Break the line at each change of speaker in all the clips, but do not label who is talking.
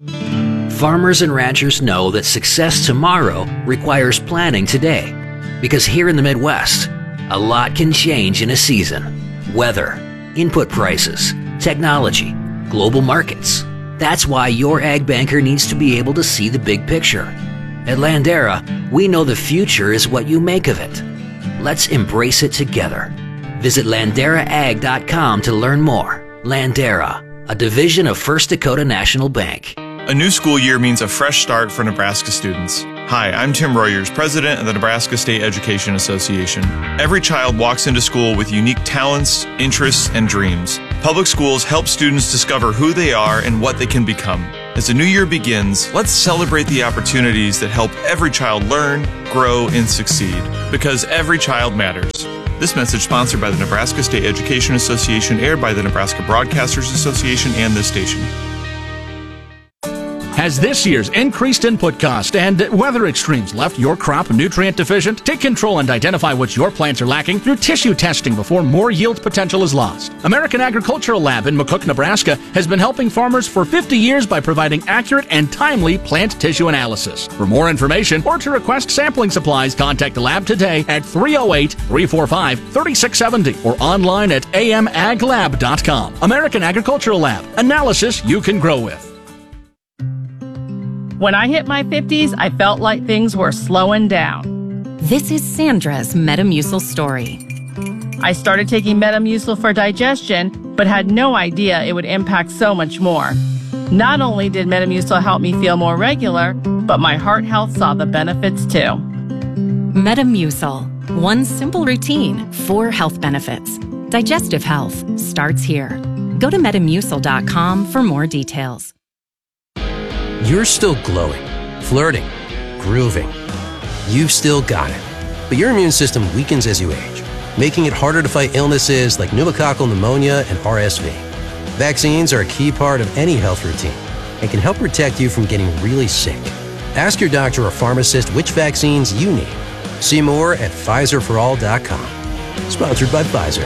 Farmers and ranchers know that success tomorrow requires planning today. Because here in the Midwest, a lot can change in a season. Weather, input prices, technology, global markets. That's why your ag banker needs to be able to see the big picture. At Landera, we know the future is what you make of it. Let's embrace it together. Visit LanderaAg.com to learn more. Landera, a division of First Dakota National Bank.
A new school year means a fresh start for Nebraska students. Hi, I'm Tim Royers, president of the Nebraska State Education Association. Every child walks into school with unique talents, interests, and dreams. Public schools help students discover who they are and what they can become. As the new year begins, let's celebrate the opportunities that help every child learn, grow, and succeed. Because every child matters. This message sponsored by the Nebraska State Education Association, aired by the Nebraska Broadcasters Association and this station.
Has this year's increased input cost and weather extremes left your crop nutrient deficient? Take control and identify what your plants are lacking through tissue testing before more yield potential is lost. American Agricultural Lab in McCook, Nebraska has been helping farmers for 50 years by providing accurate and timely plant tissue analysis. For more information or to request sampling supplies, contact the lab today at 308-345-3670 or online at amaglab.com. American Agricultural Lab. Analysis you can grow with.
When I hit my 50s, I felt like things were slowing down.
This is Sandra's Metamucil story.
I started taking Metamucil for digestion, but had no idea it would impact so much more. Not only did Metamucil help me feel more regular, but my heart health saw the benefits too.
Metamucil. One simple routine, 4 health benefits. Digestive health starts here. Go to Metamucil.com for more details.
You're still glowing, flirting, grooving. You've still got it. But your immune system weakens as you age, making it harder to fight illnesses like pneumococcal pneumonia and RSV. Vaccines are a key part of any health routine and can help protect you from getting really sick. Ask your doctor or pharmacist which vaccines you need. See more at PfizerForAll.com. Sponsored by Pfizer.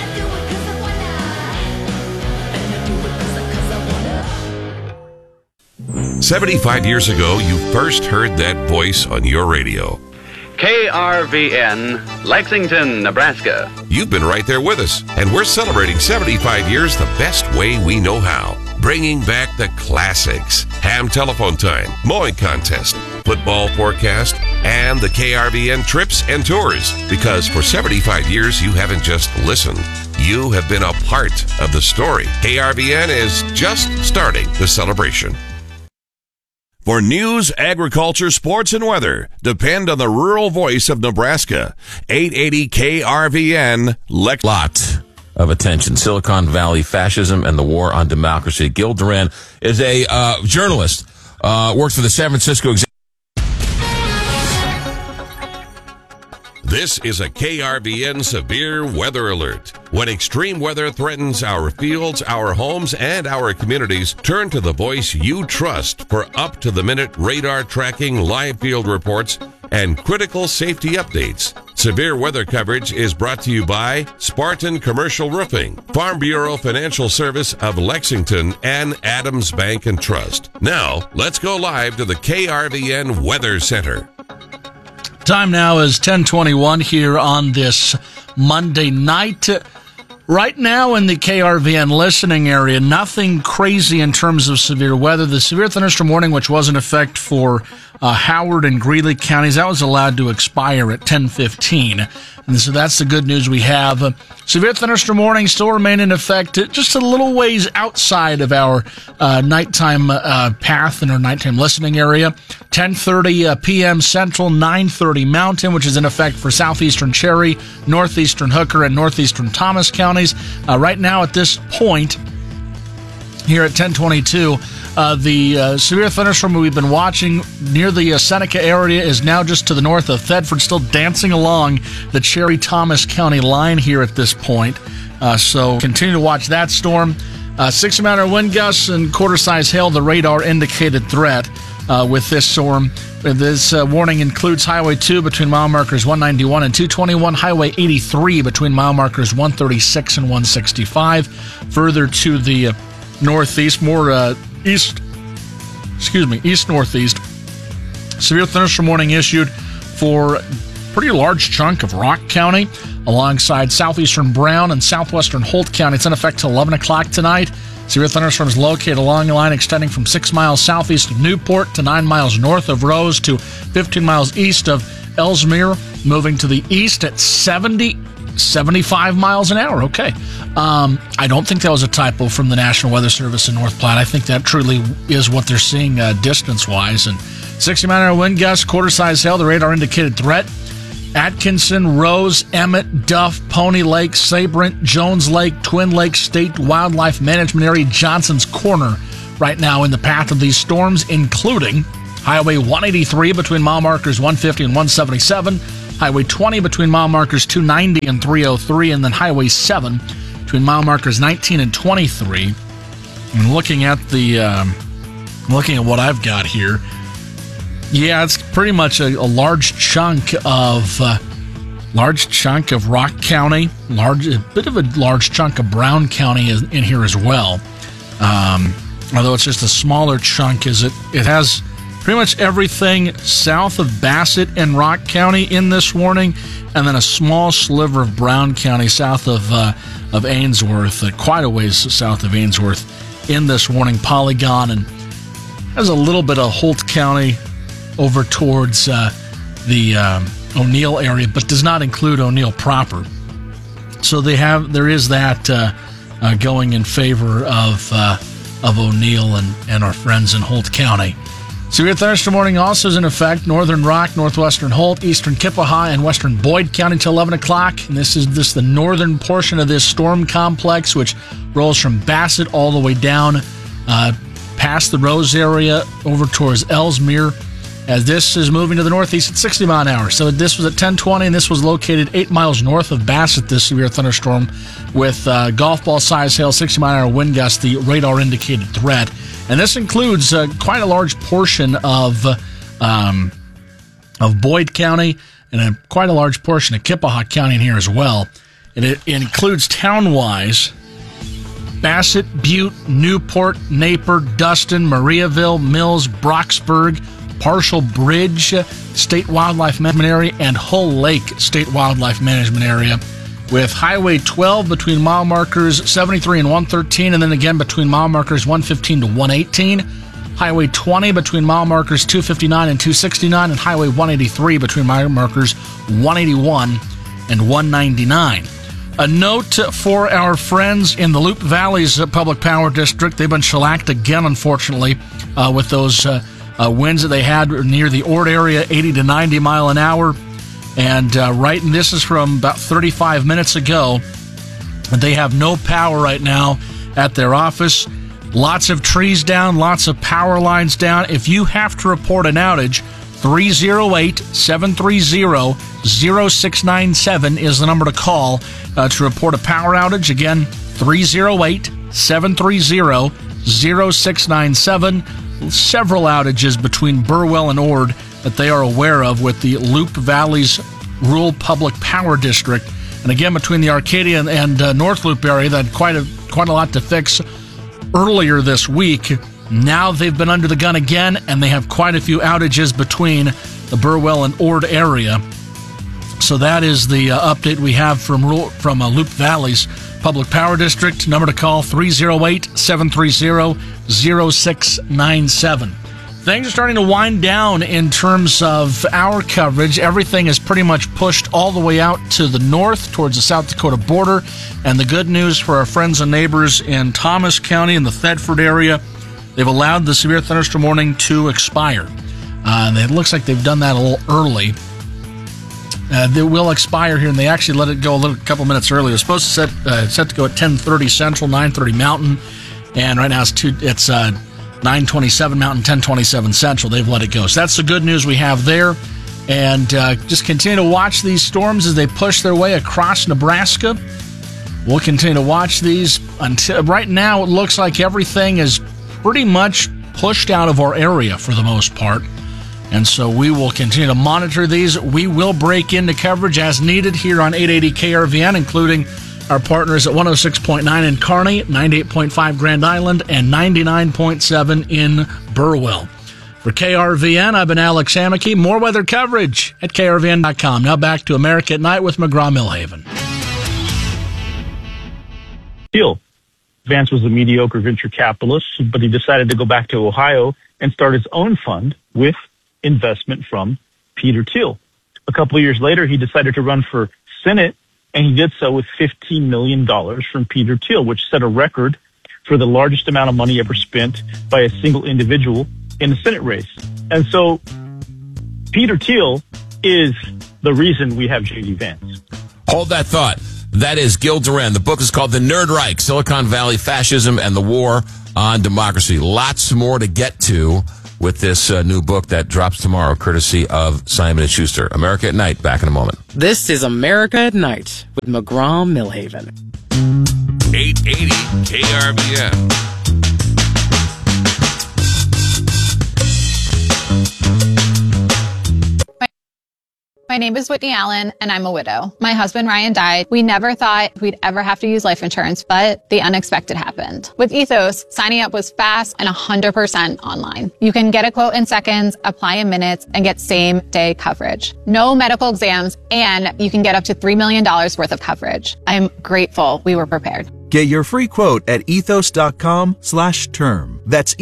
75 years ago, you first heard that voice on your radio.
KRVN, Lexington, Nebraska.
You've been right there with us, and we're celebrating 75 years the best way we know how. Bringing back the classics. Ham telephone time, mowing contest, football forecast, and the KRVN trips and tours. Because for 75 years, you haven't just listened. You have been a part of the story. KRVN is just starting the celebration. For news, agriculture, sports, and weather, depend on the rural voice of Nebraska. 880 KRVN, Lot
of attention. Silicon Valley fascism and the war on democracy. Gil Duran is a journalist, works for the San Francisco Examiner.
This is a KRVN severe weather alert. When extreme weather threatens our fields, our homes, and our communities, turn to the voice you trust for up-to-the-minute radar tracking, live field reports, and critical safety updates. Severe weather coverage is brought to you by Spartan Commercial Roofing, Farm Bureau Financial Service of Lexington, and Adams Bank and Trust. Now, let's go live to the KRVN Weather Center.
Time now is 10:21 here on this Monday night. Right now in the KRVN listening area, nothing crazy in terms of severe weather. The severe thunderstorm warning, which was in effect for Howard and Greeley counties, that was allowed to expire at 10:15. And so that's the good news we have. Severe thunderstorm warning still remain in effect just a little ways outside of our nighttime path in our nighttime listening area. 10:30 p.m. Central, 9:30 Mountain, which is in effect for southeastern Cherry, northeastern Hooker, and northeastern Thomas counties. Right now at this point, here at 10:22, the severe thunderstorm we've been watching near the Seneca area is now just to the north of Thedford, still dancing along the Cherry-Thomas County line here at this point. So continue to watch that storm. 60-mile wind gusts and quarter-size hail, the radar indicated threat with this storm. This warning includes Highway 2 between mile markers 191 and 221, Highway 83 between mile markers 136 and 165. Further to the northeast, more east east-northeast. Severe thunderstorm warning issued for a pretty large chunk of Rock County alongside southeastern Brown and southwestern Holt County. It's in effect till 11 o'clock tonight. Severe thunderstorms located along the line extending from 6 miles southeast of Newport to 9 miles north of Rose to 15 miles east of Ellesmere, moving to the east at 75 miles an hour. Okay. I don't think that was a typo from the National Weather Service in North Platte. I think that truly is what they're seeing distance-wise. And 60-mile-an-hour wind gusts, quarter-size hail, the radar indicated threat. Atkinson, Rose, Emmett, Duff, Pony Lake, Sabrent, Jones Lake, Twin Lakes State Wildlife Management Area, Johnson's Corner right now in the path of these storms, including Highway 183 between mile markers 150 and 177, Highway 20 between mile markers 290 and 303, and then Highway 7 between mile markers 19 and 23. And looking at what I've got here, yeah, it's pretty much a large chunk of Rock County, a bit of a large chunk of Brown County is in here as well. Although it's just a smaller chunk, it has pretty much everything south of Bassett and Rock County in this warning, and then a small sliver of Brown County south of Ainsworth, quite a ways south of Ainsworth in this warning polygon, and has a little bit of Holt County over towards the O'Neill area, but does not include O'Neill proper. So there is that going in favor of O'Neill and our friends in Holt County. Severe thunderstorm warning also is in effect northern Rock, northwestern Holt, eastern Kippaha, and western Boyd County till 11 o'clock. And this is the northern portion of this storm complex, which rolls from Bassett all the way down past the Rose area over towards Ellesmere, as this is moving to the northeast at 60 mile an hour. So this was at 10:20, and this was located 8 miles north of Bassett, this severe thunderstorm, with golf ball size hail, 60 mile an hour wind gust, the radar indicated threat. And this includes quite a large portion of Boyd County and quite a large portion of Kippaha County in here as well. And it includes town-wise Bassett, Butte, Newport, Napier, Dustin, Mariaville, Mills, Brocksburg, Partial Bridge State Wildlife Management Area, and Hull Lake State Wildlife Management Area, with Highway 12 between mile markers 73 and 113, and then again between mile markers 115 to 118, Highway 20 between mile markers 259 and 269, and Highway 183 between mile markers 181 and 199. A note for our friends in the Loup Valley's Public Power District. They've been shellacked again, unfortunately, with those winds that they had near the Ord area, 80 to 90 mile an hour. And and this is from about 35 minutes ago. They have no power right now at their office. Lots of trees down, lots of power lines down. If you have to report an outage, 308-730-0697 is the number to call to report a power outage. Again, 308-730-0697. Several outages between Burwell and Ord that they are aware of with the Loup Valley's Rural Public Power District. And again, between the Arcadia and North Loop area, that had quite a lot to fix earlier this week. Now they've been under the gun again, and they have quite a few outages between the Burwell and Ord area. So that is the update we have from Loup Valley's Public Power District. Number to call, 308-730-0697. Things are starting to wind down in terms of our coverage. Everything is pretty much pushed all the way out to the north towards the South Dakota border. And the good news for our friends and neighbors in Thomas County and the Thedford area, they've allowed the severe thunderstorm warning to expire. And it looks like they've done that a little early. They will expire here, and they actually let it go a couple minutes earlier. It was supposed to set to go at 10:30 Central, 9:30 Mountain, and right now it's 9:27 Mountain, 10:27 Central. They've let it go. So that's the good news we have there. And just continue to watch these storms as they push their way across Nebraska. We'll continue to watch these until right now. It looks like everything is pretty much pushed out of our area for the most part. And so we will continue to monitor these. We will break into coverage as needed here on 880 KRVN, including Our partners at 106.9 in Kearney, 98.5 Grand Island, and 99.7 in Burwell. For KRVN, I've been Alex Hammocky. More weather coverage at krvn.com. Now back to America at Night with McGraw-Millhaven.
Vance was a mediocre venture capitalist, but he decided to go back to Ohio and start his own fund with investment from Peter Thiel. A couple of years later, he decided to run for Senate, and he did so with $15 million from Peter Thiel, which set a record for the largest amount of money ever spent by a single individual in a Senate race. And so Peter Thiel is the reason we have J.D. Vance.
Hold that thought. That is Gil Duran. The book is called The Nerd Reich, Silicon Valley Fascism and the War on Democracy. Lots more to get to with this new book that drops tomorrow, courtesy of Simon & Schuster. America at Night, back in a moment.
This is America at Night with McGraw-Millhaven.
880 KRVN.
My name is Whitney Allen, and I'm a widow. My husband, Ryan, died. We never thought we'd ever have to use life insurance, but the unexpected happened. With Ethos, signing up was fast and 100% online. You can get a quote in seconds, apply in minutes, and get same-day coverage. No medical exams, and you can get up to $3 million worth of coverage. I'm grateful we were prepared.
Get your free quote at ethos.com/term. That's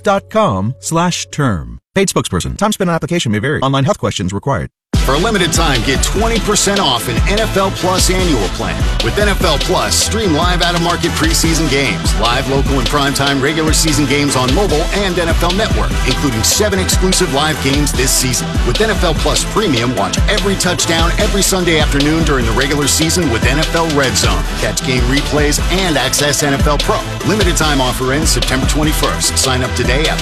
ethos.com/term. Paid spokesperson. Time spent on application may vary. Online health questions required.
For a limited time, get 20% off an NFL Plus annual plan. With NFL Plus, stream live out-of-market preseason games, live local and primetime regular season games on mobile and NFL Network, including 7 exclusive live games this season. With NFL Plus Premium, watch every touchdown every Sunday afternoon during the regular season with NFL Red Zone. Catch game replays and access NFL Pro. Limited time offer ends September 21st. Sign up today at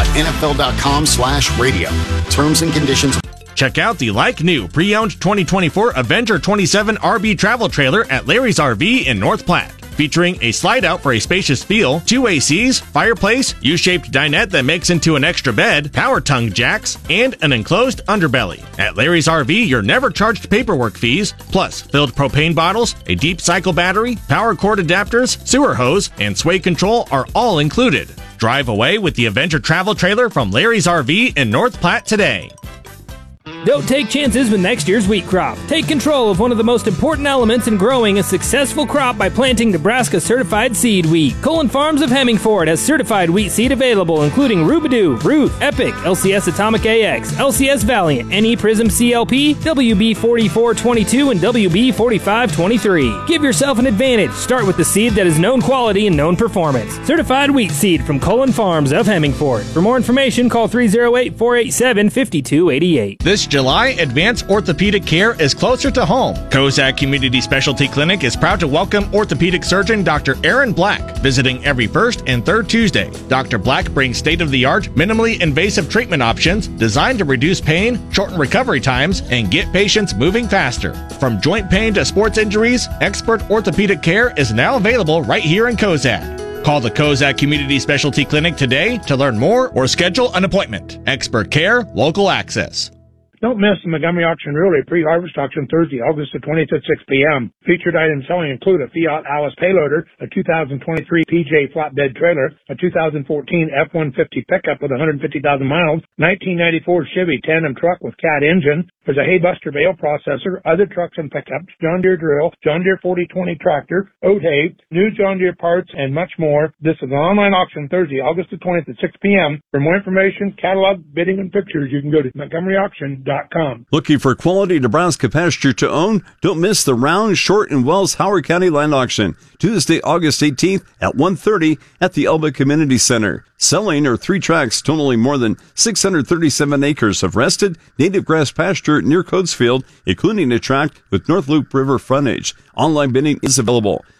plus.nfl.com/radio. Terms and conditions.
Check out the like-new pre-owned 2024 Avenger 27 RB travel trailer at Larry's RV in North Platte. Featuring a slide-out for a spacious feel, 2 ACs, fireplace, U-shaped dinette that makes into an extra bed, power tongue jacks, and an enclosed underbelly. At Larry's RV, you're never charged paperwork fees, plus filled propane bottles, a deep cycle battery, power cord adapters, sewer hose, and sway control are all included. Drive away with the Avenger travel trailer from Larry's RV in North Platte today.
Don't take chances with next year's wheat crop. Take control of one of the most important elements in growing a successful crop by planting Nebraska certified seed wheat. Colin Farms of Hemmingford has certified wheat seed available, including Rubidoo, Ruth, Epic, LCS Atomic AX, LCS Valiant, NE Prism CLP, WB 4422, and WB 4523. Give yourself an advantage. Start with the seed that is known quality and known performance. Certified wheat seed from Colin Farms of Hemmingford. For more information, call 308-487-5288.
This July, Advanced Orthopedic Care is closer to home. Kozak Community Specialty Clinic is proud to welcome orthopedic surgeon Dr. Aaron Black, visiting every first and third Tuesday. Dr. Black brings state-of-the-art, minimally invasive treatment options designed to reduce pain, shorten recovery times, and get patients moving faster. From joint pain to sports injuries, expert orthopedic care is now available right here in Kozak. Call the Kozak Community Specialty Clinic today to learn more or schedule an appointment. Expert care, local access.
Don't miss the Montgomery Auction Realty pre-harvest auction Thursday, August the 20th at 6 p.m. Featured items selling include a Fiat Alice payloader, a 2023 PJ flatbed trailer, a 2014 F-150 pickup with 150,000 miles, 1994 Chevy tandem truck with CAT engine. There's a Haybuster bale processor, other trucks and pickups, John Deere drill, John Deere 4020 tractor, oat hay, new John Deere parts, and much more. This is an online auction Thursday, August the 20th at 6 p.m. For more information, catalog, bidding, and pictures, you can go to MontgomeryAuction.com.
Looking for quality Nebraska pasture to own? Don't miss the Round, Short, and Wells Howard County Land Auction, Tuesday, August 18th at 1:30 at the Elba Community Center. Selling are 3 tracts totaling more than 637 acres of rested native grass pasture near Coatesville, including a tract with North Loop River frontage. Online bidding is available.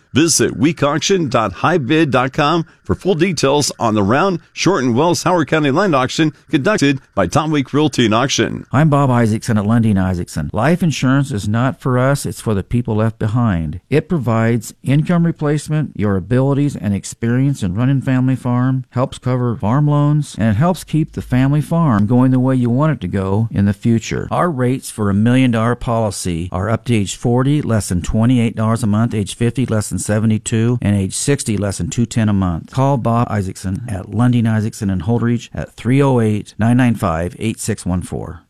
Visit weekauction.highbid.com for full details on the Round, Short, and Wells Howard County land auction conducted by Tom Week Realty and Auction.
I'm Bob Isaacson at Lundy & Isaacson. Life insurance is not for us, it's for the people left behind. It provides income replacement, your abilities and experience in running family farm, helps cover farm loans, and it helps keep the family farm going the way you want it to go in the future. Our rates for $1 million policy are up to age 40, less than $28 a month, age 50, less than $72, and age 60, less than $210 a month. Call Bob Isaacson at Lundy & Isaacson in Holdridge at 308-995-8614.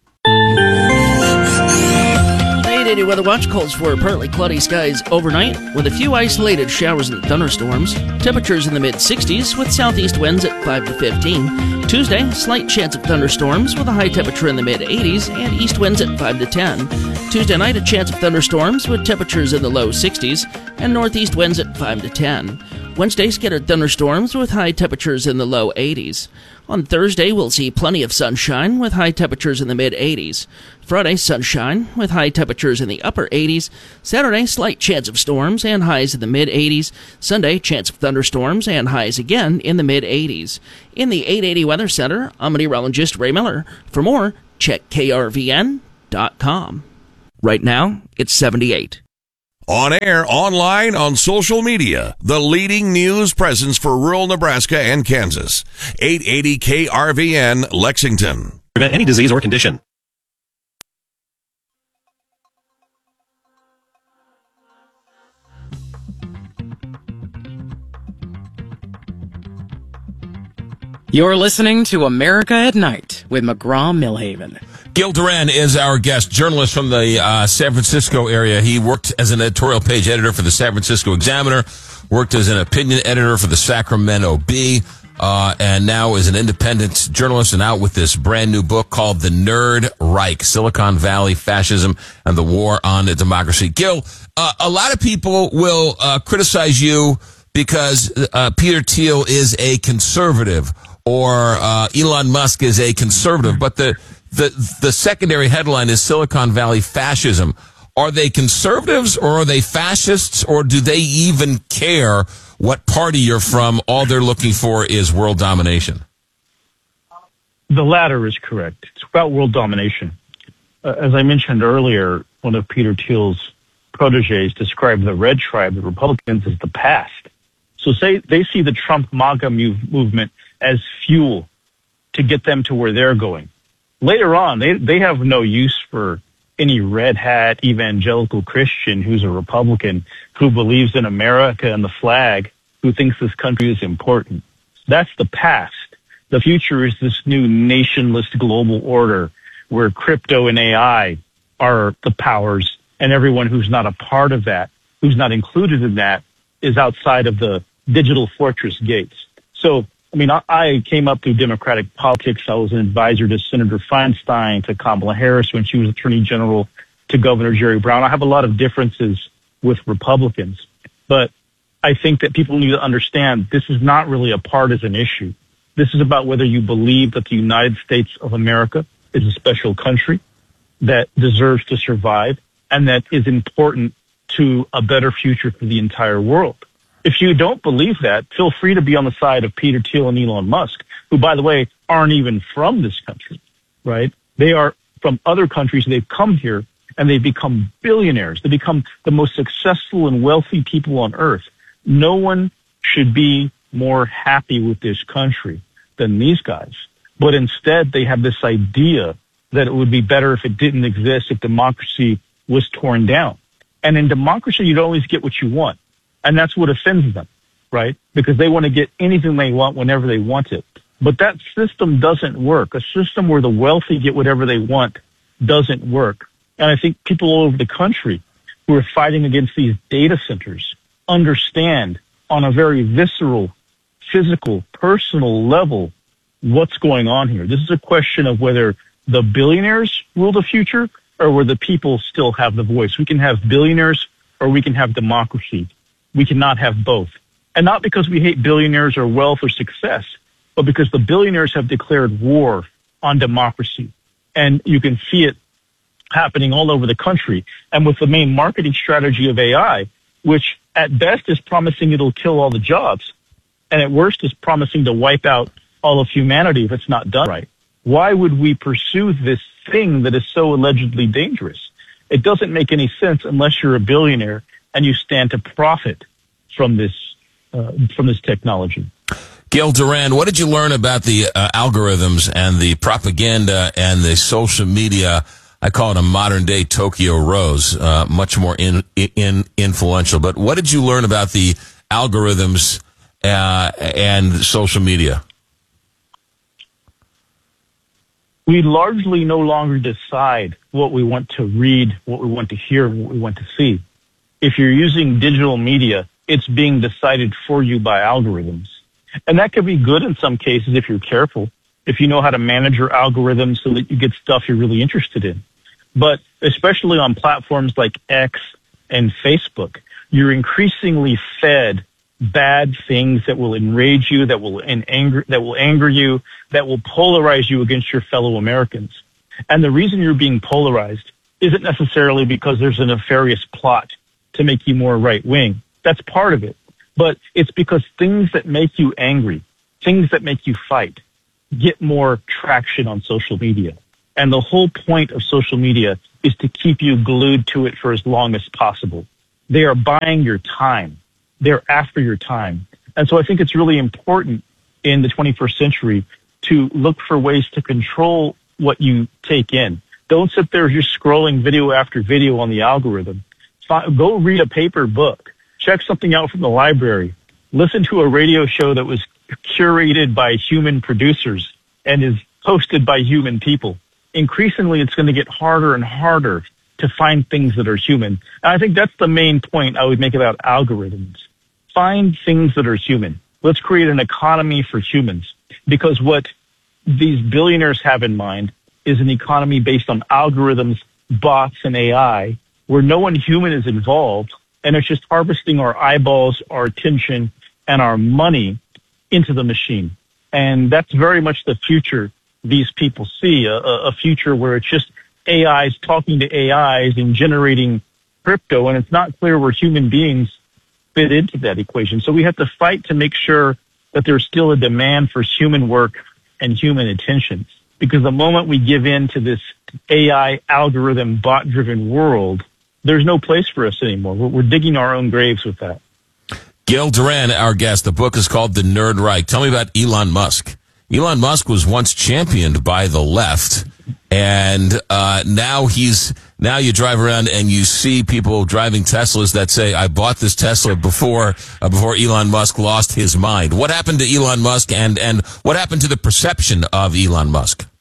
880 Weather Watch calls for partly cloudy skies overnight with a few isolated showers and thunderstorms. Temperatures in the mid-60s with southeast winds at 5 to 15. Tuesday, slight chance of thunderstorms with a high temperature in the mid-80s and east winds at 5 to 10. Tuesday night, a chance of thunderstorms with temperatures in the low 60s and northeast winds at 5 to 10. Wednesday, scattered thunderstorms with high temperatures in the low 80s. On Thursday, we'll see plenty of sunshine with high temperatures in the mid-80s. Friday, sunshine with high temperatures in the upper 80s. Saturday, slight chance of storms and highs in the mid-80s. Sunday, chance of thunderstorms and highs again in the mid-80s. In the 880 Weather Center, I'm meteorologist Ray Miller. For more, check krvn.com. Right now, it's 78.
On air, online, on social media, the leading news presence for rural Nebraska and Kansas. 880 KRVN, Lexington.
Prevent any disease or condition.
You're listening to America at Night with McGraw-Millhaven.
Gil Duran is our guest, journalist from the San Francisco area. He worked as an editorial page editor for the San Francisco Examiner, worked as an opinion editor for the Sacramento Bee, and now is an independent journalist and out with this brand new book called The Nerd Reich, Silicon Valley Fascism and the War on Democracy. Gil, a lot of people will criticize you because Peter Thiel is a conservative or Elon Musk is a conservative, but the secondary headline is Silicon Valley Fascism. Are they conservatives or are they fascists, or do they even care what party you're from? All they're looking for is world domination.
The latter is correct. It's about world domination. As I mentioned earlier, one of Peter Thiel's proteges described the Red Tribe, the Republicans, as the past. So they see the Trump MAGA movement as fuel to get them to where they're going. Later on, they have no use for any red hat evangelical Christian who's a Republican, who believes in America and the flag, who thinks this country is important. That's the past. The future is this new nationless global order where crypto and AI are the powers, and everyone who's not a part of that, who's not included in that, is outside of the digital fortress gates. So, I mean, I came up through Democratic politics. I was an advisor to Senator Feinstein, to Kamala Harris when she was Attorney General, to Governor Jerry Brown. I have a lot of differences with Republicans, but I think that people need to understand this is not really a partisan issue. This is about whether you believe that the United States of America is a special country that deserves to survive and that is important to a better future for the entire world. If you don't believe that, feel free to be on the side of Peter Thiel and Elon Musk, who, by the way, aren't even from this country, right? They are from other countries. They've come here and they've become billionaires. They become the most successful and wealthy people on earth. No one should be more happy with this country than these guys. But instead, they have this idea that it would be better if it didn't exist, if democracy was torn down. And in democracy, you'd always get what you want. And that's what offends them, right? Because they want to get anything they want whenever they want it. But that system doesn't work. A system where the wealthy get whatever they want doesn't work. And I think people all over the country who are fighting against these data centers understand on a very visceral, physical, personal level what's going on here. This is a question of whether the billionaires rule the future or whether people still have the voice. We can have billionaires or we can have democracy. We cannot have both. And not because we hate billionaires or wealth or success, but because the billionaires have declared war on democracy. And you can see it happening all over the country. And with the main marketing strategy of AI, which at best is promising it'll kill all the jobs, and at worst is promising to wipe out all of humanity if it's not done right. Why would we pursue this thing that is so allegedly dangerous? It doesn't make any sense unless you're a billionaire and you stand to profit from this technology.
Gil Duran, what did you learn about the algorithms and the propaganda and the social media? I call it a modern-day Tokyo Rose, much more influential. But what did you learn about the algorithms and social media?
We largely no longer decide what we want to read, what we want to hear, what we want to see. If you're using digital media, it's being decided for you by algorithms. And that could be good in some cases if you're careful, if you know how to manage your algorithms so that you get stuff you're really interested in. But especially on platforms like X and Facebook, you're increasingly fed bad things that will enrage you, that will anger you, that will polarize you against your fellow Americans. And the reason you're being polarized isn't necessarily because there's a nefarious plot to make you more right-wing. That's part of it. But it's because things that make you angry, things that make you fight, get more traction on social media. And the whole point of social media is to keep you glued to it for as long as possible. They are buying your time. They're after your time. And so I think it's really important in the 21st century to look for ways to control what you take in. Don't sit there just scrolling video after video on the algorithm. Go read a paper book. Check something out from the library. Listen to a radio show that was curated by human producers and is hosted by human people. Increasingly, it's going to get harder and harder to find things that are human. And I think that's the main point I would make about algorithms. Find things that are human. Let's create an economy for humans, because what these billionaires have in mind is an economy based on algorithms, bots, and AI, where no one human is involved, and it's just harvesting our eyeballs, our attention, and our money into the machine. And that's very much the future these people see, a future where it's just AIs talking to AIs and generating crypto, and it's not clear where human beings fit into that equation. So we have to fight to make sure that there's still a demand for human work and human attention. Because the moment we give in to this AI algorithm bot-driven world, there's no place for us anymore. We're digging our own graves with that.
Gil Duran, our guest. The book is called The Nerd Reich. Tell me about Elon Musk. Elon Musk was once championed by the left, and now you drive around and you see people driving Teslas that say, I bought this Tesla before Elon Musk lost his mind. What happened to Elon Musk, and what happened to the perception of Elon Musk?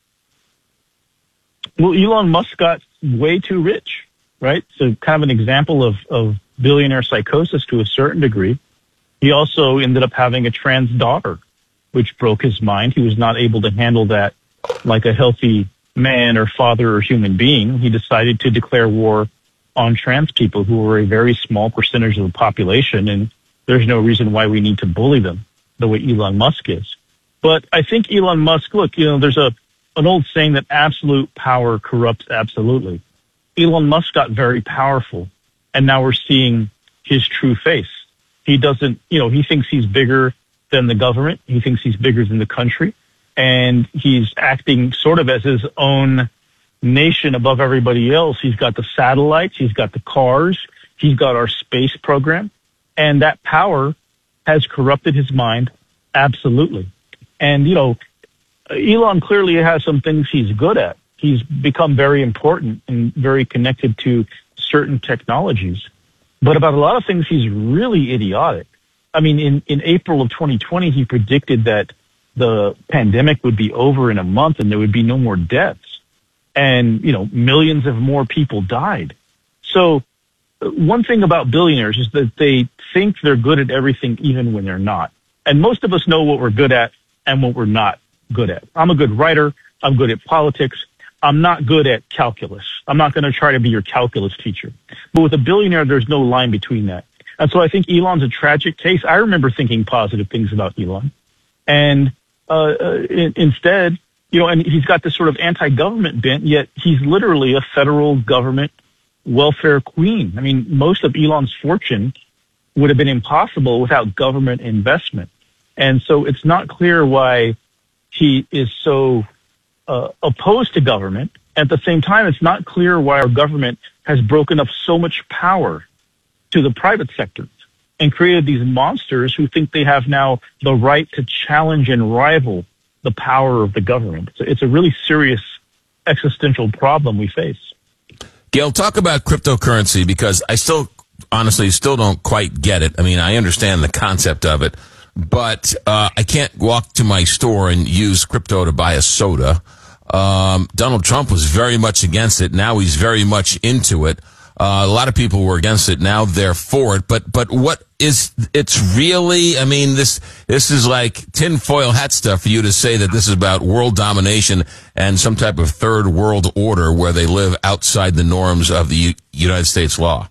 Well, Elon Musk got way too rich, right? So kind of an example of billionaire psychosis to a certain degree. He also ended up having a trans daughter, which broke his mind. He was not able to handle that like a healthy man or father or human being. He decided to declare war on trans people, who were a very small percentage of the population, and there's no reason why we need to bully them the way Elon Musk is. But I think Elon Musk, look, there's an old saying that absolute power corrupts absolutely. Elon Musk got very powerful, and now we're seeing his true face. He doesn't, he thinks he's bigger than the government. He thinks he's bigger than the country, and he's acting sort of as his own nation above everybody else. He's got the satellites, he's got the cars, he's got our space program, and that power has corrupted his mind absolutely. And, Elon clearly has some things he's good at. He's become very important and very connected to certain technologies. But about a lot of things, he's really idiotic. I mean, in April of 2020, he predicted that the pandemic would be over in a month and there would be no more deaths. And, millions of more people died. So one thing about billionaires is that they think they're good at everything even when they're not. And most of us know what we're good at and what we're not good at. I'm a good writer. I'm good at politics. I'm not good at calculus. I'm not going to try to be your calculus teacher. But with a billionaire, there's no line between that. And so I think Elon's a tragic case. I remember thinking positive things about Elon. And instead, and he's got this sort of anti-government bent, yet he's literally a federal government welfare queen. I mean, most of Elon's fortune would have been impossible without government investment. And so it's not clear why he is so opposed to government. At the same time, it's not clear why our government has broken up so much power to the private sector and created these monsters who think they have now the right to challenge and rival the power of the government. So it's a really serious existential problem we face.
Gail, talk about cryptocurrency, because I honestly still don't quite get it. I mean, I understand the concept of it, but I can't walk to my store and use crypto to buy a soda. Donald Trump was very much against it. Now he's very much into it. A lot of people were against it. Now they're for it. But what is, it's really, I mean, this is like tinfoil hat stuff for you to say that this is about world domination and some type of third world order where they live outside the norms of the United States law.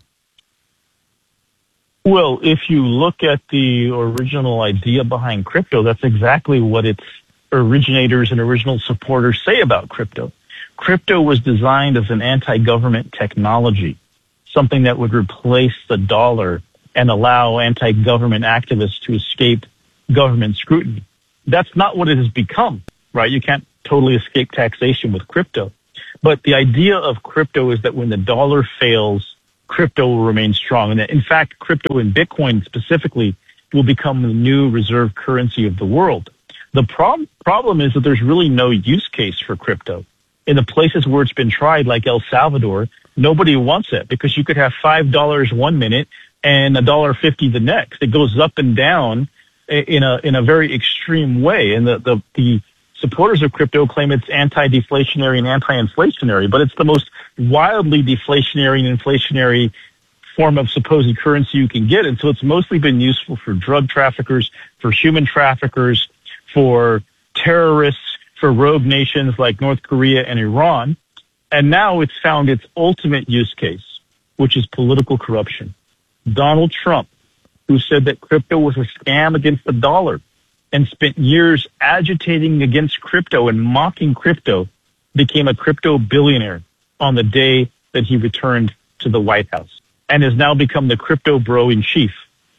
Well, if you look at the original idea behind crypto, that's exactly what its originators and original supporters say about crypto. Crypto was designed as an anti-government technology, something that would replace the dollar and allow anti-government activists to escape government scrutiny. That's not what it has become, right? You can't totally escape taxation with crypto. But the idea of crypto is that when the dollar fails, crypto will remain strong. And that, in fact, crypto and Bitcoin specifically will become the new reserve currency of the world. The problem is that there's really no use case for crypto. In the places where it's been tried, like El Salvador, nobody wants it because you could have $5 one minute and $1.50 the next. It goes up and down in a very extreme way. And the supporters of crypto claim it's anti-deflationary and anti-inflationary, but it's the most wildly deflationary and inflationary form of supposed currency you can get. And so it's mostly been useful for drug traffickers, for human traffickers, for terrorists, for rogue nations like North Korea and Iran. And now it's found its ultimate use case, which is political corruption. Donald Trump, who said that crypto was a scam against the dollar and spent years agitating against crypto and mocking crypto, became a crypto billionaire on the day that he returned to the White House and has now become the crypto bro in chief.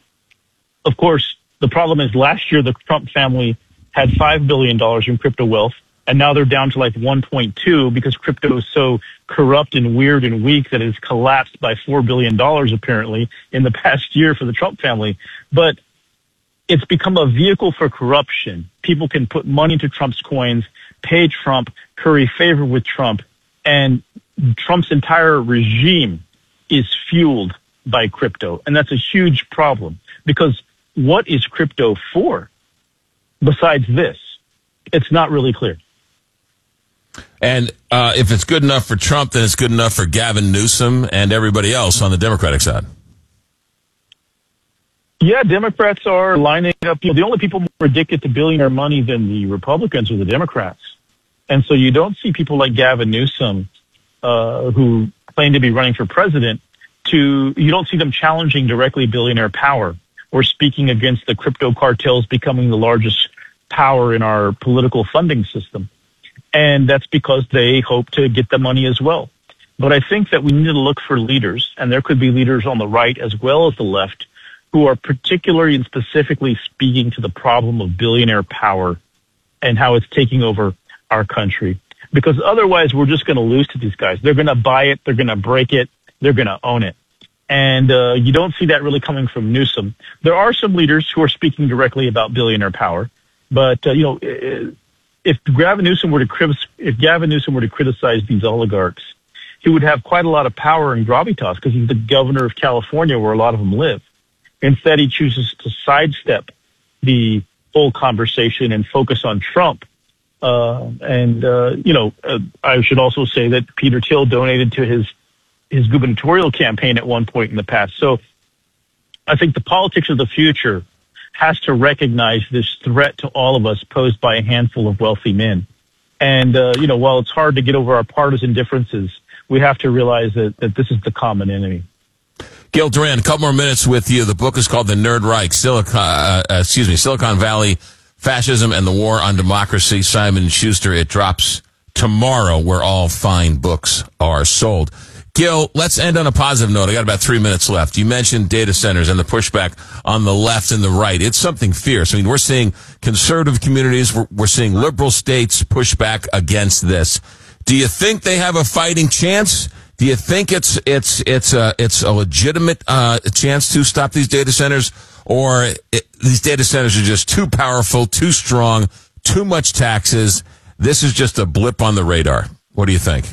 Of course, the problem is last year the Trump family had $5 billion in crypto wealth, and now they're down to like 1.2 because crypto is so corrupt and weird and weak that it's collapsed by $4 billion apparently in the past year for the Trump family. But it's become a vehicle for corruption. People can put money into Trump's coins, pay Trump, curry favor with Trump, and Trump's entire regime is fueled by crypto. And that's a huge problem because what is crypto for? Besides this, it's not really clear.
And if it's good enough for Trump, then it's good enough for Gavin Newsom and everybody else on the Democratic side.
Yeah, Democrats are lining up. The only people more addicted to billionaire money than the Republicans are the Democrats. And so you don't see people like Gavin Newsom, who claim to be running for president, you don't see them challenging directly billionaire power or speaking against the crypto cartels becoming the largest power in our political funding system. And that's because they hope to get the money as well. But I think that we need to look for leaders, and there could be leaders on the right as well as the left, who are particularly and specifically speaking to the problem of billionaire power and how it's taking over our country. Because otherwise we're just going to lose to these guys. They're going to buy it. They're going to break it. They're going to own it. And you don't see that really coming from Newsom. There are some leaders who are speaking directly about billionaire power. But, if Gavin Newsom were to criticize these oligarchs, he would have quite a lot of power in gravitas because he's the governor of California where a lot of them live. Instead, he chooses to sidestep the whole conversation and focus on Trump. I should also say that Peter Thiel donated to his gubernatorial campaign at one point in the past. So I think the politics of the future has to recognize this threat to all of us posed by a handful of wealthy men. And, while it's hard to get over our partisan differences, we have to realize that this is the common enemy.
Gil Duran, a couple more minutes with you. The book is called The Nerd Reich, Silicon Valley, Fascism and the War on Democracy. Simon & Schuster. It drops tomorrow where all fine books are sold. Gil, let's end on a positive note. I got about 3 minutes left. You mentioned data centers and the pushback on the left and the right. It's something fierce. I mean, we're seeing conservative communities, we're seeing liberal states push back against this. Do you think they have a fighting chance? Do you think it's a legitimate chance to stop these data centers, or these data centers are just too powerful, too strong, too much taxes? This is just a blip on the radar. What do you think?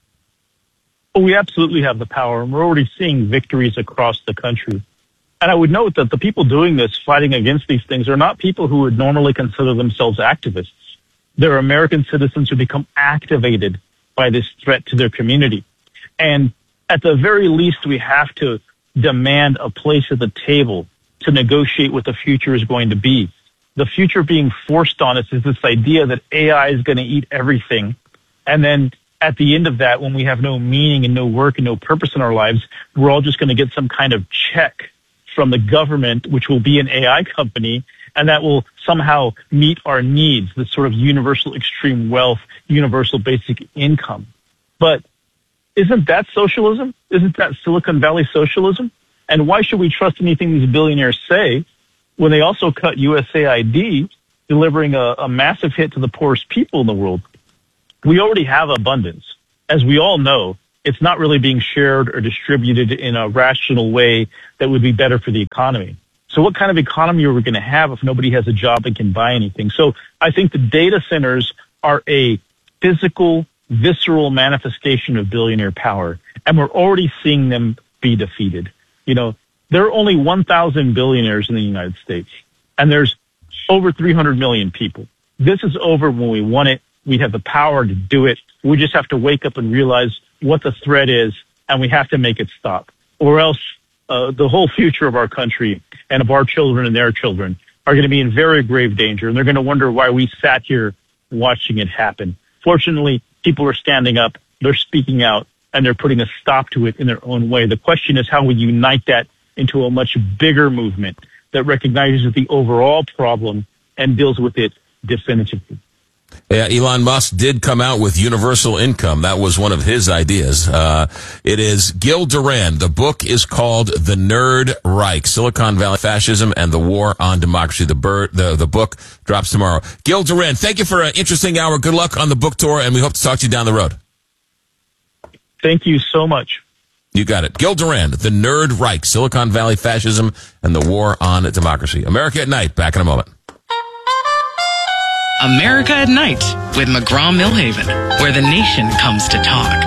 Well, we absolutely have the power, and we're already seeing victories across the country. And I would note that the people doing this, fighting against these things, are not people who would normally consider themselves activists. They're American citizens who become activated by this threat to their community. And at the very least, we have to demand a place at the table to negotiate what the future is going to be. The future being forced on us is this idea that AI is going to eat everything. And then at the end of that, when we have no meaning and no work and no purpose in our lives, we're all just going to get some kind of check from the government, which will be an AI company, and that will somehow meet our needs, this sort of universal extreme wealth, universal basic income. But isn't that socialism? Isn't that Silicon Valley socialism? And why should we trust anything these billionaires say when they also cut USAID, delivering a massive hit to the poorest people in the world? We already have abundance. As we all know, it's not really being shared or distributed in a rational way that would be better for the economy. So what kind of economy are we going to have if nobody has a job and can buy anything? So I think the data centers are a physical, visceral manifestation of billionaire power, and we're already seeing them be defeated. You know, there are only 1,000 billionaires in the United States, and there's over 300 million people. This is over when we want it. We have the power to do it. We just have to wake up and realize what the threat is, and we have to make it stop. Or else the whole future of our country and of our children and their children are going to be in very grave danger, and they're going to wonder why we sat here watching it happen. Fortunately, people are standing up, they're speaking out, and they're putting a stop to it in their own way. The question is how we unite that into a much bigger movement that recognizes the overall problem and deals with it definitively.
Yeah, Elon Musk did come out with universal income. That was one of his ideas. It is Gil Duran. The book is called The Nerd Reich, Silicon Valley Fascism and the War on Democracy. The book drops tomorrow. Gil Duran, thank you for an interesting hour. Good luck on the book tour, and we hope to talk to you down the road.
Thank you so much.
You got it. Gil Duran, The Nerd Reich, Silicon Valley Fascism and the War on Democracy. America at Night. Back in a moment.
America at Night with McGraw-Millhaven, where the nation comes to talk.